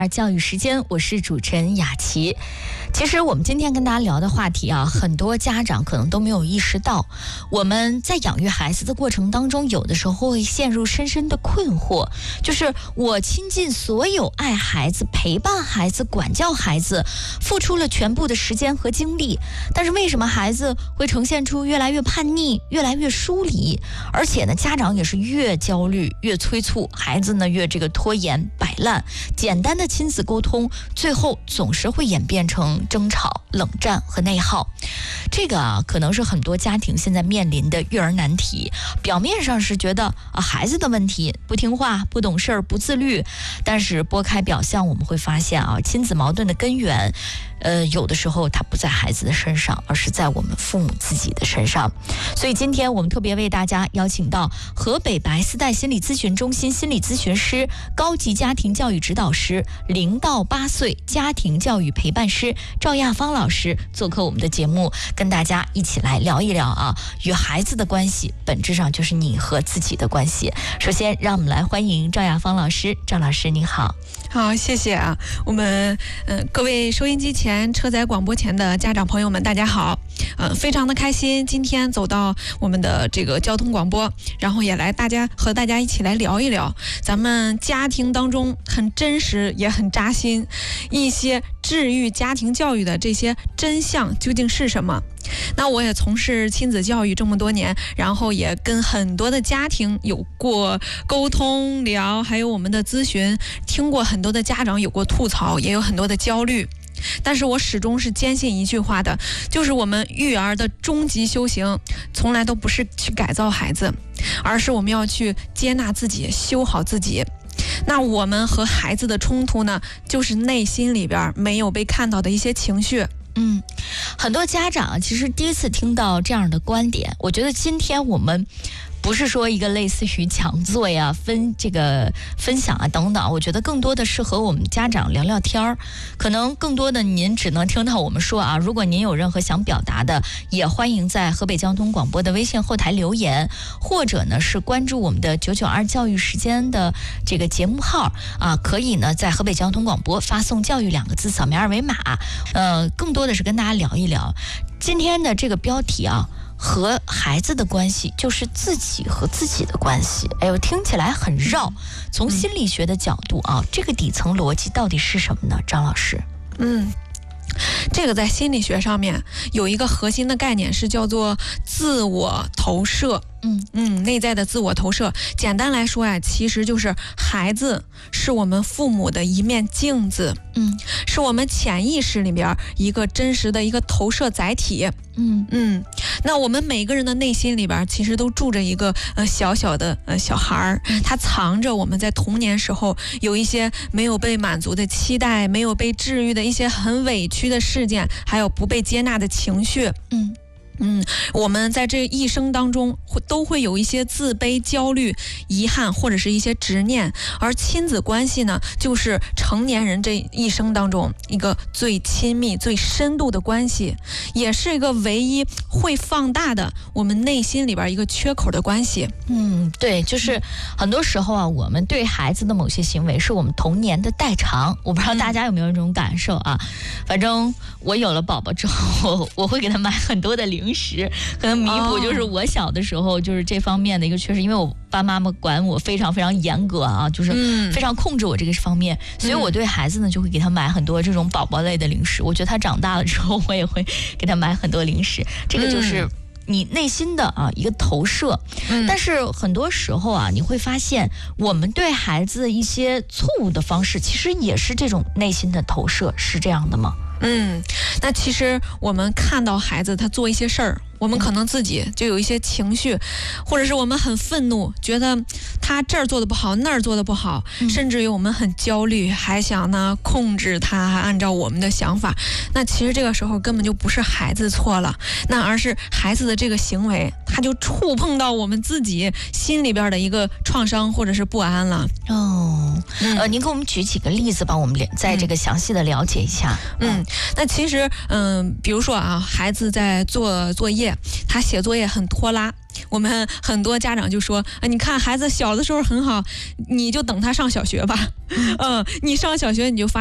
教育时间，我是主持人雅琪。其实我们今天跟大家聊的话题啊，很多家长可能都没有意识到，我们在养育孩子的过程当中，有的时候会陷入深深的困惑，就是我倾尽所有爱孩子、陪伴孩子、管教孩子，付出了全部的时间和精力，但是为什么孩子会呈现出越来越叛逆、越来越疏离，而且呢，家长也是越焦虑越催促，孩子呢越这个拖延摆烂，简单的亲子沟通最后总是会演变成争吵、冷战和内耗。这个啊，可能是很多家庭现在面临的育儿难题。表面上是觉得孩子的问题，不听话、不懂事儿、不自律，但是拨开表象，我们会发现亲子矛盾的根源有的时候它不在孩子的身上，而是在我们父母自己的身上。所以今天我们特别为大家邀请到河北白丝带心理咨询中心心理咨询师、高级家庭教育指导师、0到8岁家庭教育陪伴师赵亚芳老师做客我们的节目，跟大家一起来聊一聊与孩子的关系本质上就是你和自己的关系。首先让我们来欢迎赵亚芳老师。赵老师你好。 好，谢谢啊。我们各位收音机前、车载广播前的家长朋友们，大家好。非常的开心，今天走到我们的这个交通广播，然后也和大家一起来聊一聊咱们家庭当中很真实也很扎心一些治愈家庭教育的这些真相究竟是什么。那我也从事亲子教育这么多年，然后也跟很多的家庭有过沟通聊，还有我们的咨询，听过很多的家长有过吐槽，也有很多的焦虑。但是我始终是坚信一句话的，就是我们育儿的终极修行从来都不是去改造孩子，而是我们要去接纳自己，修好自己。那我们和孩子的冲突呢，就是内心里边没有被看到的一些情绪。 很多家长其实第一次听到这样的观点，我觉得今天我们不是说一个类似于讲座呀、分享啊等等，我觉得更多的是和我们家长聊聊天儿。可能更多的您只能听到我们说如果您有任何想表达的，也欢迎在河北交通广播的微信后台留言，或者呢是关注我们的992教育时间的这个节目号可以呢在河北交通广播发送教育2个字，扫描二维码。更多的是跟大家聊一聊今天的这个标题和孩子的关系就是自己和自己的关系。我听起来很绕，从心理学的角度这个底层逻辑到底是什么呢？张老师。 这个在心理学上面有一个核心的概念，是叫做自我投射。内在的自我投射，简单来说其实就是孩子是我们父母的一面镜子，是我们潜意识里边一个真实的一个投射载体。那我们每个人的内心里边其实都住着一个小小的小孩儿，他藏着我们在童年时候有一些没有被满足的期待，没有被治愈的一些很委屈的事件，还有不被接纳的情绪。我们在这一生当中都会有一些自卑、焦虑、遗憾或者是一些执念，而亲子关系呢，就是成年人这一生当中一个最亲密、最深度的关系，也是一个唯一会放大的我们内心里边一个缺口的关系。 对，就是很多时候我们对孩子的某些行为是我们童年的代偿。我不知道大家有没有这种感受反正我有了宝宝之后，我会给他买很多的零食，可能弥补就是我小的时候就是这方面的一个缺失，因为我爸妈妈管我非常非常严格就是非常控制我这个方面，所以我对孩子呢就会给他买很多这种宝宝类的零食。我觉得他长大了之后，我也会给他买很多零食，这个就是你内心的一个投射。但是很多时候你会发现我们对孩子一些错误的方式其实也是这种内心的投射，是这样的吗？ 那其实我们看到孩子他做一些事儿，我们可能自己就有一些情绪，或者是我们很愤怒，觉得他这儿做的不好，那儿做的不好，甚至于我们很焦虑，还想呢控制他，还按照我们的想法。那其实这个时候根本就不是孩子错了，那而是孩子的这个行为，他就触碰到我们自己心里边的一个创伤或者是不安了。 您给我们举几个例子吧，我们在这个详细的了解一下。 那其实比如说孩子在做作业， 业，他写作业很拖拉。我们很多家长就说你看孩子小的时候很好，你就等他上小学吧。你上小学你就发